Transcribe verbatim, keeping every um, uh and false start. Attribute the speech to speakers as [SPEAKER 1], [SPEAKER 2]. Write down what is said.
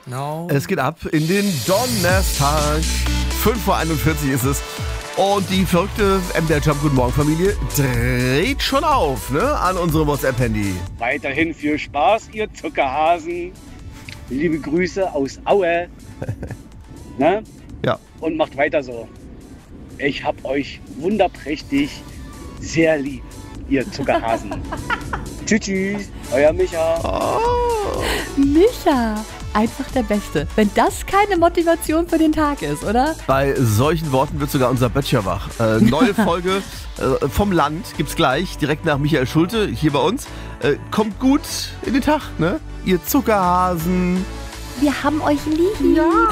[SPEAKER 1] No.
[SPEAKER 2] Es geht ab in den Donnerstag. fünf vor einundvierzig ist es. Und die verrückte M D R Jump Guten Morgen Familie dreht schon auf, ne, an unserem WhatsApp-Handy.
[SPEAKER 3] Weiterhin viel Spaß, ihr Zuckerhasen. Liebe Grüße aus Aue. Ne?
[SPEAKER 2] Ja.
[SPEAKER 3] Und macht weiter so. Ich hab euch wunderprächtig sehr lieb, ihr Zuckerhasen. Tschüss, tschüss, euer Micha.
[SPEAKER 2] Oh.
[SPEAKER 4] Micha, einfach der Beste. Wenn das keine Motivation für den Tag ist, oder?
[SPEAKER 2] Bei solchen Worten wird sogar unser Böttcher wach. Äh, neue Folge äh, vom Land gibt's gleich, direkt nach Michael Schulte, hier bei uns. Äh, kommt gut in den Tag, ne? Ihr Zuckerhasen.
[SPEAKER 4] Wir haben euch lieb. Ja.